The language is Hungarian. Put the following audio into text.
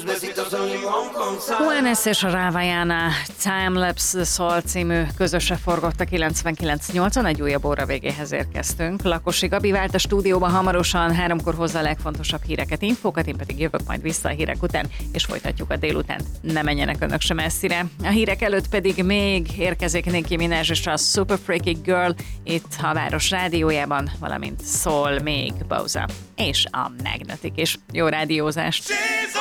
Juanes és Ravaiana Timelapse Soul című közösre forgott a 99.8-on, egy újabb óra végéhez érkeztünk. Lakosi Gabi vált a stúdióba hamarosan, 3-kor hozza a legfontosabb híreket, infókat, én pedig jövök majd vissza a hírek után, és folytatjuk a délután. Ne menjenek önök sem messzire. A hírek előtt pedig még érkezik Nicki Minaj és a Super Freaky Girl itt a Város rádiójában, valamint szól még Bowser és a Magnetic is. Jó rádiózást!